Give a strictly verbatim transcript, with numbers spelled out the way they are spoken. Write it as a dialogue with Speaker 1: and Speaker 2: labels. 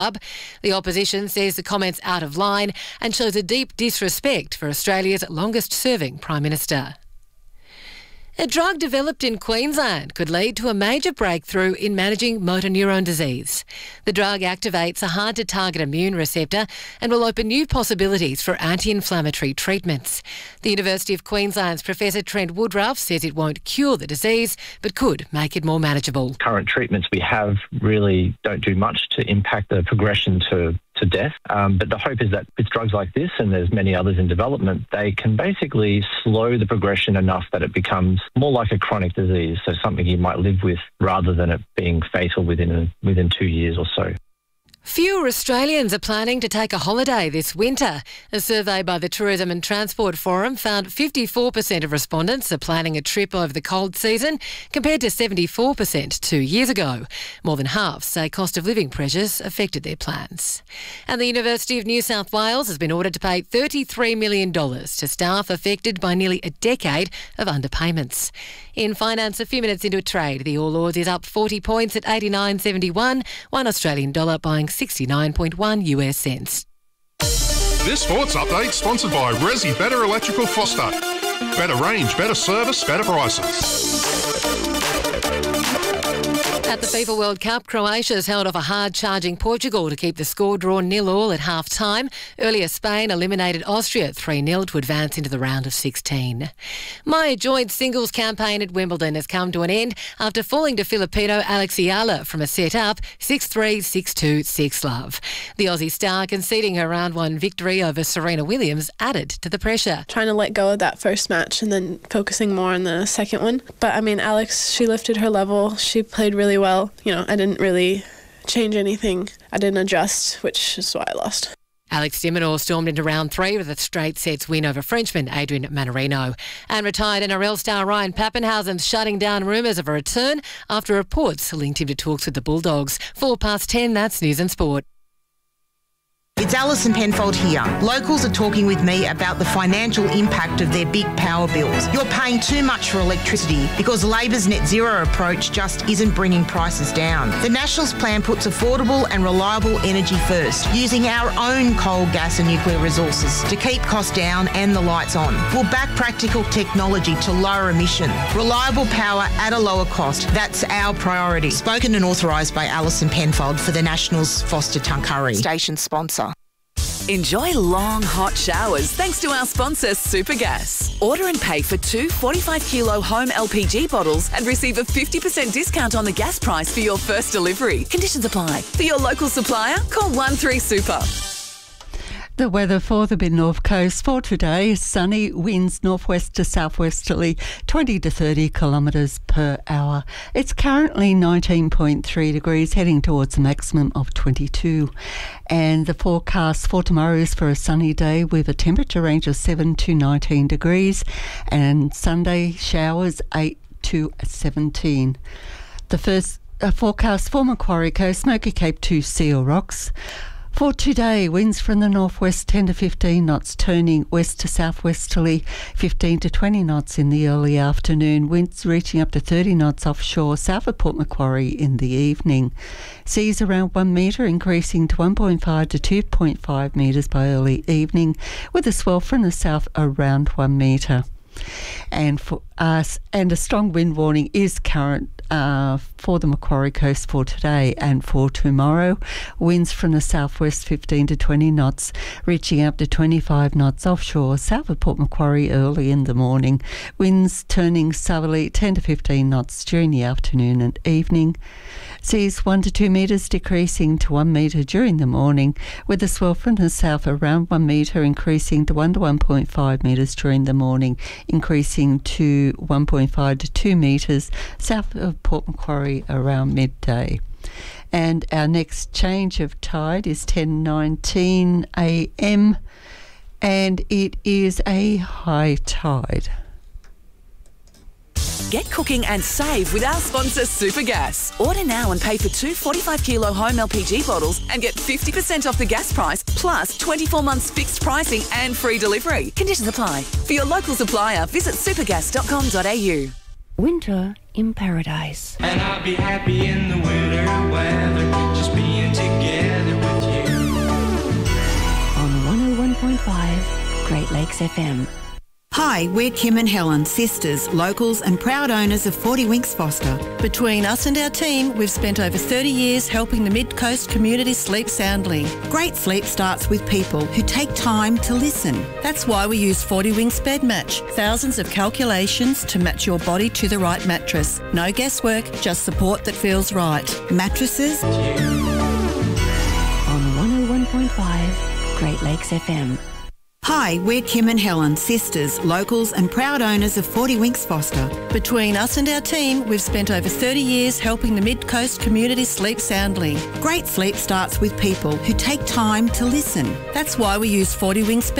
Speaker 1: The opposition says the comment's out of line and shows a deep disrespect for Australia's longest-serving Prime Minister. A drug developed in Queensland could lead to a major breakthrough in managing motor neurone disease. The drug activates a hard-to-target immune receptor and will open new possibilities for anti-inflammatory treatments. The University of Queensland's Professor Trent Woodruff says it won't cure the disease, but could make it more manageable.
Speaker 2: Current treatments we have really don't do much to impact the progression to to death. Um, but the hope is that with drugs like this, and there's many others in development, they can basically slow the progression enough that it becomes more like a chronic disease, so something you might live with rather than it being fatal within a, within two years or so.
Speaker 1: Fewer Australians are planning to take a holiday this winter. A survey by the Tourism and Transport Forum found fifty-four percent of respondents are planning a trip over the cold season, compared to seventy-four percent two years ago. More than half say cost of living pressures affected their plans. And the University of New South Wales has been ordered to pay thirty-three million dollars to staff affected by nearly a decade of underpayments. In finance, a few minutes into a trade, the All Ords is up forty points at eighty-nine seventy-one, one Australian dollar buying sixty-nine point one US cents.
Speaker 3: This sports update sponsored by Resi Better Electrical Foster. Better range, better service, better prices.
Speaker 1: At the FIFA World Cup, Croatia has held off a hard-charging Portugal to keep the score drawn nil all at half-time. Earlier, Spain eliminated Austria three nil to advance into the round of sixteen. My joint singles campaign at Wimbledon has come to an end after falling to Filipino Alex Ayala from a set-up six three, six two, six love. The Aussie star conceding her round one victory over Serena Williams added to the pressure.
Speaker 4: Trying to let go of that first match and then focusing more on the second one. But, I mean, Alex, she lifted her level. She played really well. Well, you know, I didn't really change anything. I didn't adjust, which is why I lost.
Speaker 1: Alex de Minaur stormed into round three with a straight sets win over Frenchman Adrian Manarino. And retired N R L star Ryan Pappenhausen's shutting down rumours of a return after reports linked him to talks with the Bulldogs. Four past ten, that's News and Sport.
Speaker 5: It's Alison Penfold here. Locals are talking with me about the financial impact of their big power bills. You're paying too much for electricity because Labor's net zero approach just isn't bringing prices down. The Nationals plan puts affordable and reliable energy first, using our own coal, gas and nuclear resources to keep costs down and the lights on. We'll back practical technology to lower emission. Reliable power at a lower cost. That's our priority. Spoken and authorised by Alison Penfold for the Nationals Foster Tuncurry. Station sponsor.
Speaker 6: Enjoy long, hot showers thanks to our sponsor, Supergas. Order and pay for two forty-five kilo home L P G bottles and receive a fifty percent discount on the gas price for your first delivery. Conditions apply. For your local supplier, call one three super.
Speaker 7: The weather for the mid North Coast for today is sunny, winds northwest to southwesterly, twenty to thirty kilometres per hour. It's currently nineteen point three degrees, heading towards a maximum of twenty-two. And the forecast for tomorrow is for a sunny day with a temperature range of seven to nineteen degrees, and Sunday showers eight to seventeen. The first uh, forecast for Macquarie Coast, Smoky Cape to Seal Rocks. For today, winds from the northwest ten to fifteen knots, turning west to southwesterly fifteen to twenty knots in the early afternoon. Winds reaching up to thirty knots offshore south of Port Macquarie in the evening. Seas around one metre, increasing to one point five to two point five metres by early evening, with a swell from the south around one metre. And for us, and a strong wind warning is current uh, for the Macquarie Coast for today and for tomorrow. Winds from the southwest fifteen to twenty knots, reaching up to twenty-five knots offshore south of Port Macquarie early in the morning. Winds turning southerly ten to fifteen knots during the afternoon and evening. Seas one to two metres, decreasing to one metre during the morning, with a swell from the south around one metre, increasing to one to one point five metres during the morning, increasing to one point five to two metres south of Port Macquarie around midday. And our next change of tide is ten nineteen a m and it is a high tide.
Speaker 6: Get cooking and save with our sponsor, Supergas. Order now and pay for two forty-five kilo home L P G bottles and get fifty percent off the gas price, plus twenty-four months fixed pricing and free delivery. Conditions apply. For your local supplier, visit supergas dot com dot a u.
Speaker 8: Winter in paradise.
Speaker 9: And I'll be happy in the winter weather, just being together with
Speaker 8: Great Lakes F M.
Speaker 9: Hi, we're Kim and Helen, sisters, locals and proud owners of forty Winks Foster.
Speaker 10: Between us and our team, we've spent over thirty years helping the Mid-Coast community sleep soundly.
Speaker 9: Great sleep starts with people who take time to listen.
Speaker 10: That's why we use forty Winks Bed Match. Thousands of calculations to match your body to the right mattress. No guesswork, just support that feels right.
Speaker 9: Mattresses
Speaker 8: on one oh one point five Great Lakes F M.
Speaker 9: Hi, we're Kim and Helen, sisters, locals and proud owners of forty Winks Foster.
Speaker 10: Between us and our team, we've spent over thirty years helping the Mid-Coast community sleep soundly.
Speaker 9: Great sleep starts with people who take time to listen.
Speaker 10: That's why we use forty Winks